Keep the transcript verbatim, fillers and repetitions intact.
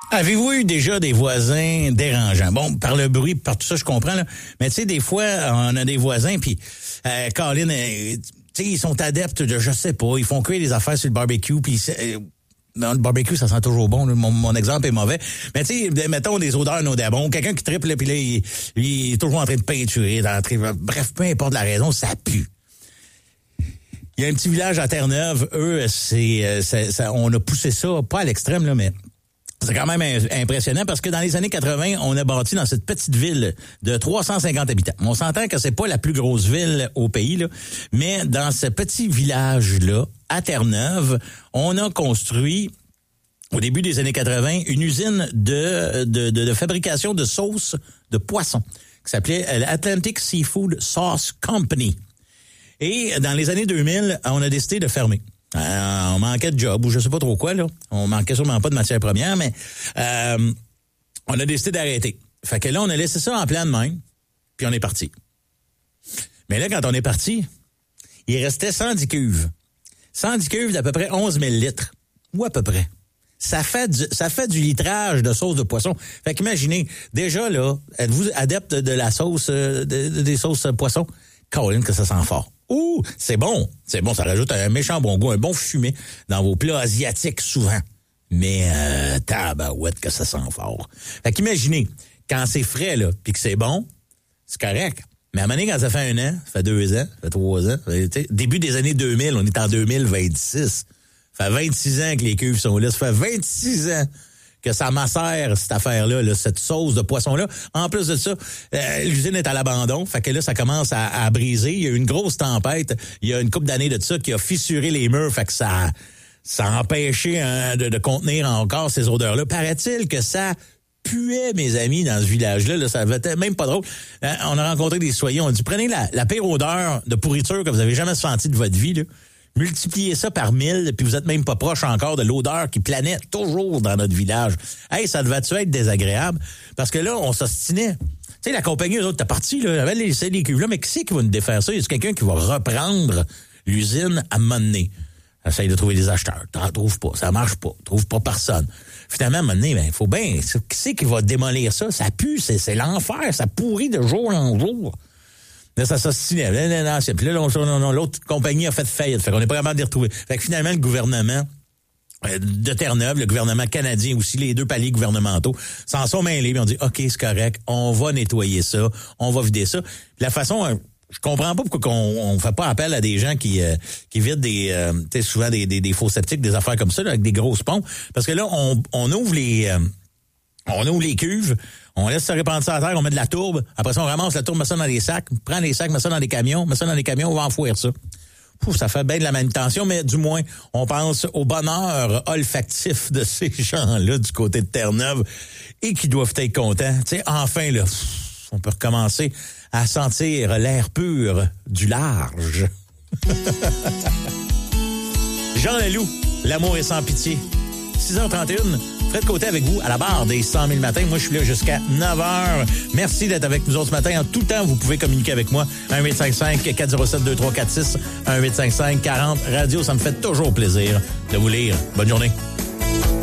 Avez-vous eu déjà des voisins dérangeants? Bon, par le bruit, par tout ça, je comprends, là. Mais tu sais, des fois, on a des voisins, puis euh, Colin, euh, tu sais, ils sont adeptes de, je sais pas, ils font cuire des affaires sur le barbecue, puis euh, dans le barbecue, ça sent toujours bon. Là. Mon, mon exemple est mauvais. Mais tu sais, mettons des odeurs nauséabondes. Quelqu'un qui triple, puis là, il, il est toujours en train de peinturer. Dans, bref, peu importe la raison, ça pue. Il y a un petit village à Terre-Neuve. Eux, c'est, c'est ça, on a poussé ça, pas à l'extrême, là, mais c'est quand même impressionnant parce que dans les années quatre-vingt, on a bâti dans cette petite ville de trois cent cinquante habitants. On s'entend que c'est pas la plus grosse ville au pays, là, mais dans ce petit village-là, à Terre-Neuve, on a construit, au début des années quatre-vingt, une usine de, de, de, de fabrication de sauces de poisson qui s'appelait l'Atlantic Seafood Sauce Company. Et dans les années deux mille, on a décidé de fermer. Euh, on manquait de job ou je sais pas trop quoi, là. On manquait sûrement pas de matières premières, mais euh, on a décidé d'arrêter. Fait que là, on a laissé ça en plan de même, puis on est parti. Mais là, quand on est parti, il restait cent dix cuves. cent dix cuves d'à peu près onze mille litres. Ou à peu près. Ça fait du, ça fait du litrage de sauce de poisson. Fait qu'imaginez, déjà là, êtes-vous adepte de la sauce, de, de, des sauces poisson? Colin, que ça sent fort. Ouh, c'est bon. C'est bon, ça rajoute un méchant bon goût, un bon fumé dans vos plats asiatiques souvent. Mais euh, tabarouette que ça sent fort. Fait qu'imaginez, quand c'est frais, là, puis que c'est bon, c'est correct. Mais à un moment donné, quand ça fait un an, ça fait deux ans, ça fait trois ans, ça fait, début des années deux mille, on est en deux mille vingt-six. Ça fait vingt-six ans que les cuves sont là. Ça fait vingt-six ans que ça macère, cette affaire-là, là, cette sauce de poisson-là. En plus de ça, euh, l'usine est à l'abandon. Fait que là, ça commence à, à briser. Il y a eu une grosse tempête. Il y a une couple d'années de ça qui a fissuré les murs. Fait que ça, ça a empêché hein, de, de contenir encore ces odeurs-là. Paraît-il que ça puait, mes amis, dans ce village-là. Là, ça avait même pas drôle. Euh, on a rencontré des citoyens. On a dit, prenez la, la pire odeur de pourriture que vous avez jamais senti de votre vie, là. Multipliez ça par mille, puis vous êtes même pas proche encore de l'odeur qui planait toujours dans notre village. Hey, ça devait-tu être désagréable? Parce que là, on s'ostinait. Tu sais, la compagnie, eux autres, t'as parti, là, avait laissé les cuves là, mais qui c'est qui va nous défaire ça? Y a quelqu'un qui va reprendre l'usine à un moment donné? Essaye de trouver des acheteurs. T'en trouves pas. Ça marche pas. Trouve pas personne. Finalement, à un moment donné, ben, il faut bien. Qui c'est qui va démolir ça? Ça pue, c'est, c'est l'enfer. Ça pourrit de jour en jour. Là, ça s'ostinait. Là, là, là, puis là, l'autre compagnie a fait faillite. Fait qu'on n'est pas capable de les retrouver. Fait que finalement, le gouvernement de Terre-Neuve, le gouvernement canadien aussi, les deux paliers gouvernementaux, s'en sont mêlés. Puis on dit, OK, c'est correct, on va nettoyer ça, on va vider ça. Puis la façon, je comprends pas pourquoi on, on fait pas appel à des gens qui euh, qui vident des, euh, tu sais, souvent des, des, des faux septiques, des affaires comme ça, là, avec des grosses pompes. Parce que là, on, on ouvre les... Euh, On ouvre les cuves, on laisse se répandre ça à terre, on met de la tourbe. Après ça, on ramasse la tourbe, met ça dans les sacs, prend les sacs, met ça dans des camions, met ça dans les camions, on va enfouir ça. Pouf, ça fait bien de la manutention, mais du moins, on pense au bonheur olfactif de ces gens-là du côté de Terre-Neuve et qui doivent être contents. Tu sais, enfin, là, on peut recommencer à sentir l'air pur du large. Jean Leloup, l'amour est sans pitié. six heures trente et un, Fred Côté avec vous à la barre des cent mille matins. Moi, je suis là jusqu'à neuf heures. Merci d'être avec nous autres ce matin. En tout temps, vous pouvez communiquer avec moi. un huit cinq cinq quatre zéro sept deux trois quatre six, un huit cinq cinq quarante radio. Ça me fait toujours plaisir de vous lire. Bonne journée.